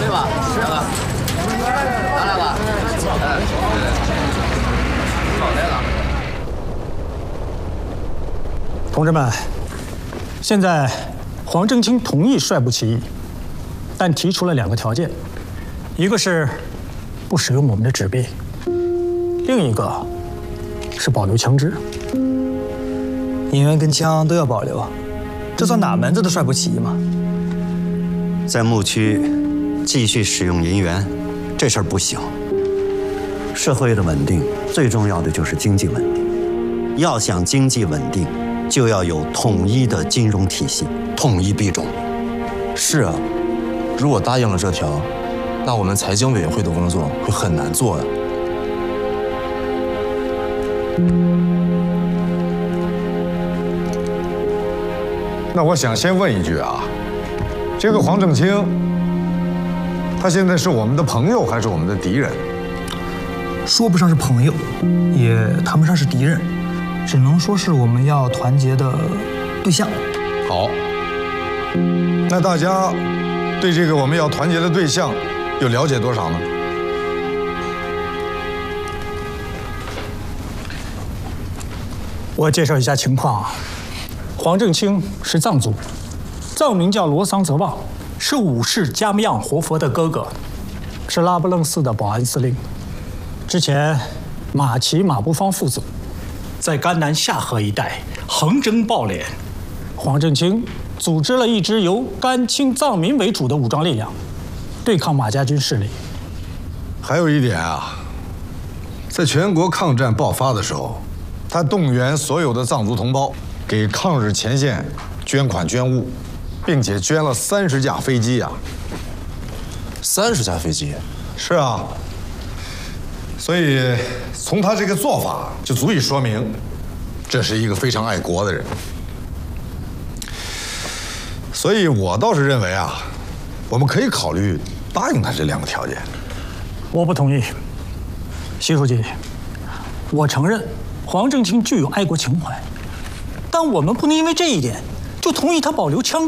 去吧，是吧？拿来吧。老来了。 同志们，现在黄正清同意率部起义，但提出了2个条件，一个是不使用我们的纸币，另一个是保留枪支。 银元跟枪都要保留，这算哪门子的率部起义吗？ 在牧区继续使用银元，这事儿不行。社会的稳定最重要的就是经济稳定，要想经济稳定，就要有统一的金融体系，统一币种。 是啊，如果答应了这条，那我们财经委员会的工作会很难做的。 那我想先问一句啊，这个黄正清，他现在是我们的朋友还是我们的敌人？ 说不上是朋友，也谈不上是敌人，只能说是我们要团结的对象。 好，那大家对这个我们要团结的对象有了解多少呢？ 我介绍一下情况啊。黄正清是藏族，藏名叫罗桑泽旺，是武士加木样活佛的哥哥，是拉卜楞寺的保安司令。之前，马齐、马步芳父子在甘南夏河一带横征暴敛，黄正清组织了一支由甘青藏民为主的武装力量，对抗马家军势力。 还有一点啊，在全国抗战爆发的时候，他动员所有的藏族同胞给抗日前线捐款捐物，并且捐了30架飞机啊 ！30架飞机？ 是啊。所以从他这个做法就足以说明，这是一个非常爱国的人。所以我倒是认为啊，我们可以考虑答应他这2个条件。 我不同意，习书记。我承认黄正清具有爱国情怀，但我们不能因为这一点就同意他保留枪支。